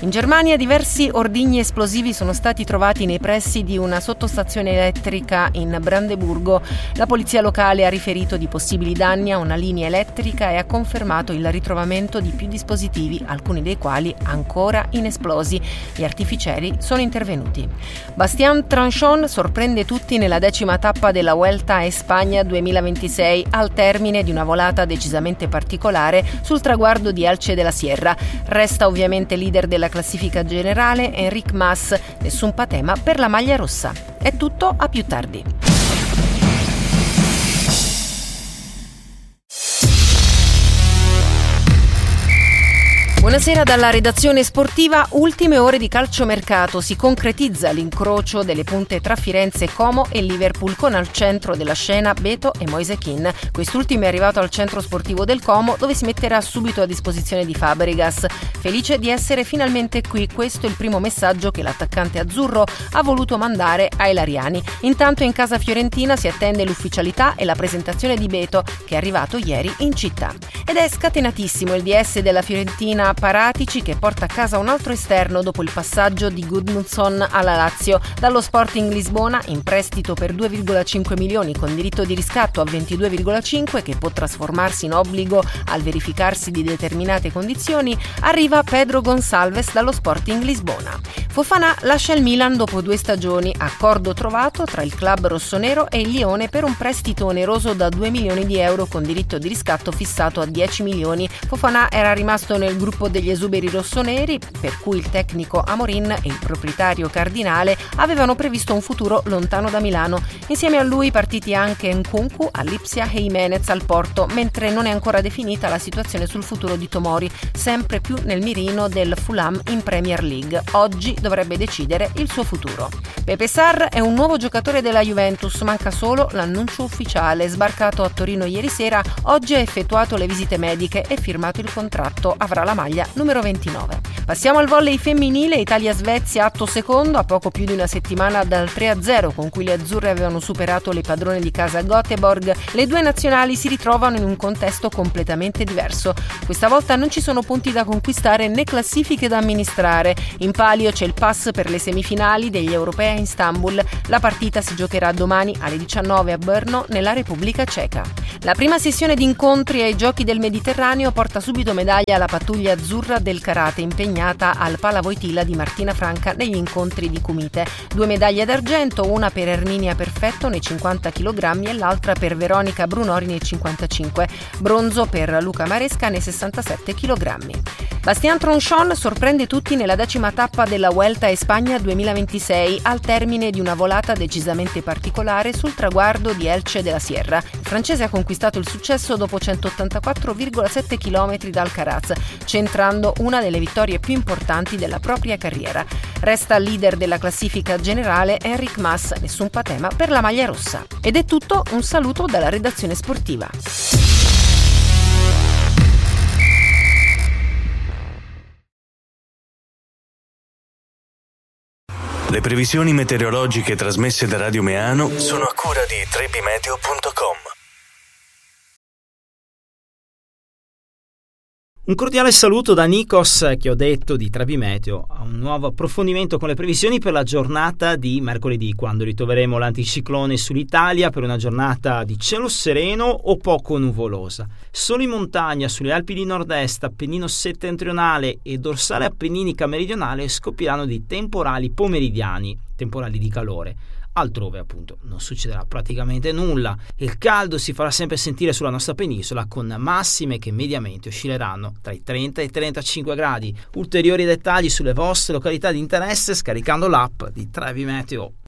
In Germania diversi ordigni esplosivi sono stati trovati nei pressi di una sottostazione elettrica in Brandeburgo. La polizia locale ha riferito di possibili danni a una linea elettrica e ha confermato il ritrovamento di più dispositivi, alcuni dei quali ancora inesplosi. Gli artificieri sono intervenuti. Bastian Tranchon sorprende tutti nella 10ª tappa della Vuelta a España 2026 al termine di una volata decisamente particolare sul traguardo di Elche de la Sierra. Resta ovviamente leader della classifica generale Enric Mas, nessun patema per la maglia rossa. È tutto, a più tardi. Buonasera dalla redazione sportiva. Ultime ore di calciomercato. Si concretizza l'incrocio delle punte tra Firenze, Como e Liverpool, con al centro della scena Beto e Moise Kean. Quest'ultimo è arrivato al centro sportivo del Como, dove si metterà subito a disposizione di Fabregas. Felice di essere finalmente qui, questo è il primo messaggio che l'attaccante azzurro ha voluto mandare ai lariani. Intanto in casa fiorentina si attende l'ufficialità e la presentazione di Beto, che è arrivato ieri in città. Ed è scatenatissimo il DS della Fiorentina Paratici, che porta a casa un altro esterno dopo il passaggio di Gudmundsson alla Lazio. Dallo Sporting Lisbona, in prestito per 2,5 milioni con diritto di riscatto a 22,5, che può trasformarsi in obbligo al verificarsi di determinate condizioni, arriva Pedro Gonçalves dallo Sporting Lisbona. Fofana lascia il Milan dopo 2 stagioni, accordo trovato tra il club rossonero e il Lione per un prestito oneroso da 2 milioni di euro con diritto di riscatto fissato a 10 milioni. Fofana era rimasto nel gruppo degli esuberi rossoneri, per cui il tecnico Amorin e il proprietario Cardinale avevano previsto un futuro lontano da Milano. Insieme a lui partiti anche Nkunku all'Ipsia e Jimenez al Porto, mentre non è ancora definita la situazione sul futuro di Tomori, sempre più nel mirino del Fulham in Premier League. Oggi dovrebbe decidere il suo futuro. Pepe Sarr è un nuovo giocatore della Juventus, manca solo l'annuncio ufficiale. Sbarcato a Torino ieri sera, oggi ha effettuato le visite mediche e firmato il contratto, avrà la maglia numero 29. Passiamo al volley femminile. Italia-Svezia, atto secondo, a poco più di una settimana dal 3-0 con cui le azzurre avevano superato le padrone di casa Göteborg. Le due nazionali si ritrovano in un contesto completamente diverso. Questa volta non ci sono punti da conquistare né classifiche da amministrare. In palio c'è il pass per le semifinali degli europei a Istanbul. La partita si giocherà domani alle 19 a Brno, nella Repubblica Ceca. La prima sessione di incontri ai Giochi del Mediterraneo porta subito medaglia alla pattuglia azzurra del karate, impegnata al Pala Wojtyla di Martina Franca negli incontri di Kumite. 2 medaglie d'argento, una per Erminia Perfetto nei 50 kg e l'altra per Veronica Brunori nei 55. Bronzo per Luca Maresca nei 67 kg. Bastian Tranchon sorprende tutti nella 10ª tappa della Vuelta a España 2026 al termine di una volata decisamente particolare sul traguardo di Elche de la Sierra. Il francese ha conquistato il successo dopo 184,7 km da Alcaraz, centrando una delle vittorie più importanti della propria carriera. Resta leader della classifica generale Enric Mas, nessun patema per la maglia rossa. Ed è tutto, un saluto dalla redazione sportiva. Le previsioni meteorologiche trasmesse da Radio Meano sono a cura di trebimeteo.com. Un cordiale saluto da Nikos, che ho detto di Trebi Meteo, a un nuovo approfondimento con le previsioni per la giornata di mercoledì, quando ritroveremo l'anticiclone sull'Italia per una giornata di cielo sereno o poco nuvolosa. Solo in montagna, sulle Alpi di Nord-Est, Appennino settentrionale e dorsale appenninica meridionale scoppieranno dei temporali pomeridiani, temporali di calore. Altrove appunto non succederà praticamente nulla. Il caldo si farà sempre sentire sulla nostra penisola, con massime che mediamente oscilleranno tra i 30 e i 35 gradi. Ulteriori dettagli sulle vostre località di interesse scaricando l'app di Trebi Meteo.